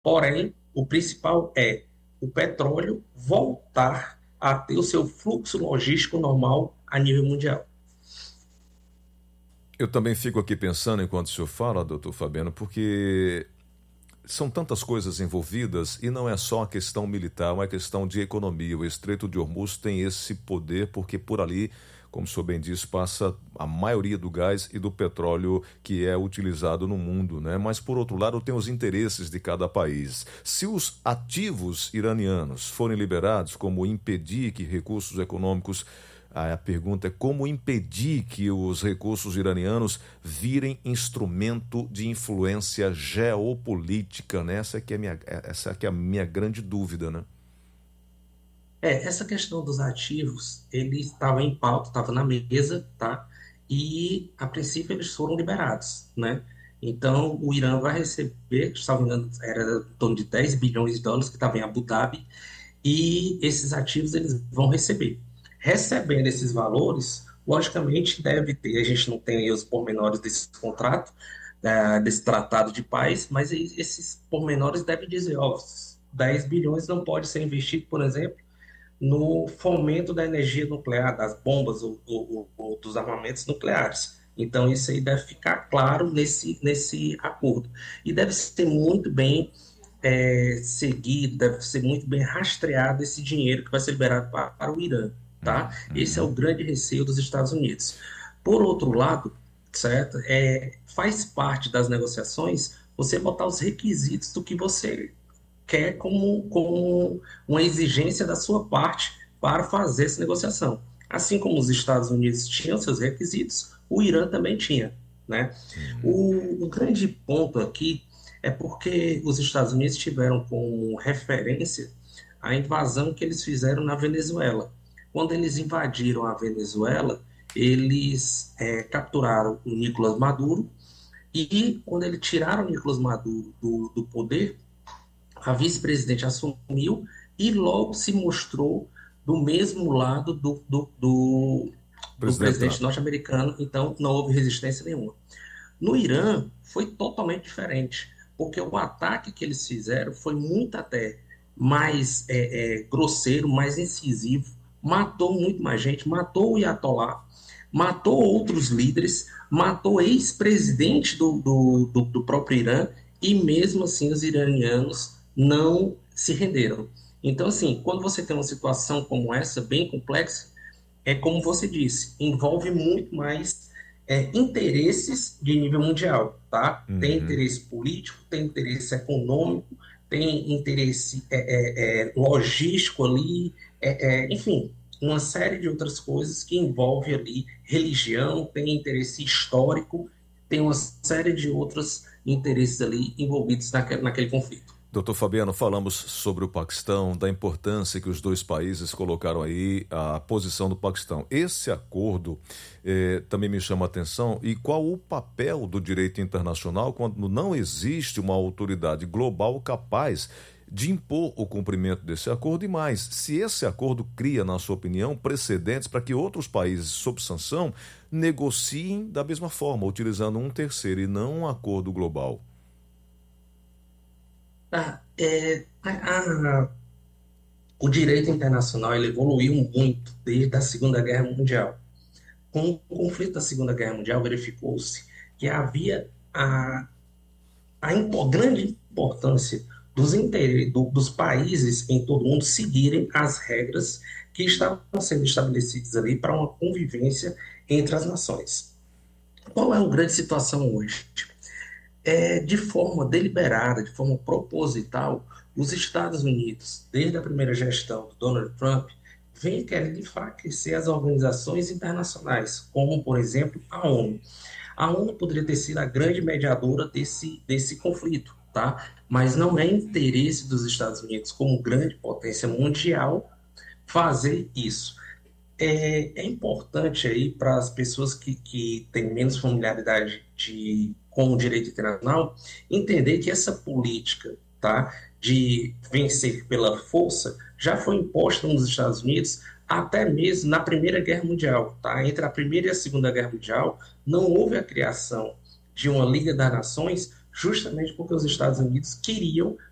Porém, o principal é o petróleo voltar a ter o seu fluxo logístico normal a nível mundial. Eu também fico aqui pensando enquanto o senhor fala, doutor Fabiano, porque são tantas coisas envolvidas e não é só a questão militar, é uma questão de economia. O Estreito de Hormuz tem esse poder porque por ali, como o senhor bem disse, passa a maioria do gás e do petróleo que é utilizado no mundo, né? Mas por outro lado tem os interesses de cada país. Se os ativos iranianos forem liberados, como impedir que recursos econômicos, a pergunta é como impedir que os recursos iranianos virem instrumento de influência geopolítica, né? Essa que é a minha grande dúvida, né? Essa questão dos ativos, ele estava em pauta, estava na mesa, tá? E, a princípio, eles foram liberados, né? Então, o Irã vai receber, se não me engano, era em torno de 10 bilhões de dólares que estava em Abu Dhabi, e esses ativos eles vão receber. Recebendo esses valores, logicamente deve ter, a gente não tem aí os pormenores desse contrato, desse tratado de paz, mas esses pormenores devem dizer, ó, 10 bilhões não pode ser investido, por exemplo, no fomento da energia nuclear, das bombas ou dos armamentos nucleares. Então, isso aí deve ficar claro nesse acordo. E deve ser muito bem seguido, deve ser muito bem rastreado esse dinheiro que vai ser liberado para o Irã. Tá? Esse é o Uhum. grande receio dos Estados Unidos. Por outro lado, certo? Faz parte das negociações você botar os requisitos do que você quer como uma exigência da sua parte para fazer essa negociação. Assim como os Estados Unidos tinham seus requisitos, o Irã também tinha. Né? Uhum. O grande ponto aqui é porque os Estados Unidos tiveram como referência a invasão que eles fizeram na Venezuela. Quando eles invadiram a Venezuela, eles capturaram o Nicolás Maduro e quando eles tiraram o Nicolás Maduro do poder, a vice-presidente assumiu e logo se mostrou do mesmo lado do Presidente presidente Trump. norte-americano, então não houve resistência nenhuma. No Irã, foi totalmente diferente, porque o ataque que eles fizeram foi muito até mais grosseiro, mais incisivo, matou muito mais gente, matou o Ayatollah, matou outros líderes, matou ex-presidente do próprio Irã, e mesmo assim os iranianos não se renderam. Então, assim, quando você tem uma situação como essa, bem complexa, é como você disse, envolve muito mais interesses de nível mundial, tá? Tem Uhum. interesse político, tem interesse econômico, tem interesse logístico ali, enfim, uma série de outras coisas que envolve ali religião, tem interesse histórico, tem uma série de outros interesses ali envolvidos naquele conflito. Doutor Fabiano, falamos sobre o Paquistão, da importância que os dois países colocaram aí, a posição do Paquistão. Esse acordo também me chama a atenção. E qual o papel do direito internacional quando não existe uma autoridade global capaz de impor o cumprimento desse acordo? E mais, se esse acordo cria, na sua opinião, precedentes para que outros países sob sanção negociem da mesma forma, utilizando um terceiro e não um acordo global? Tá? O direito internacional ele evoluiu muito desde a Segunda Guerra Mundial. Com o conflito da Segunda Guerra Mundial, verificou-se que havia grande importância dos países em todo o mundo seguirem as regras que estavam sendo estabelecidas ali para uma convivência entre as nações. Qual é a grande situação hoje? De forma deliberada, de forma proposital, os Estados Unidos, desde a primeira gestão do Donald Trump, vem querendo enfraquecer as organizações internacionais, como, por exemplo, a ONU. A ONU poderia ter sido a grande mediadora desse conflito, tá? Mas não é interesse dos Estados Unidos, como grande potência mundial, fazer isso. É importante aí para as pessoas que têm menos familiaridade com o direito internacional entender que essa política, tá, de vencer pela força já foi imposta nos Estados Unidos até mesmo na Primeira Guerra Mundial, tá? Entre a Primeira e a Segunda Guerra Mundial não houve a criação de uma Liga das Nações justamente porque os Estados Unidos queriam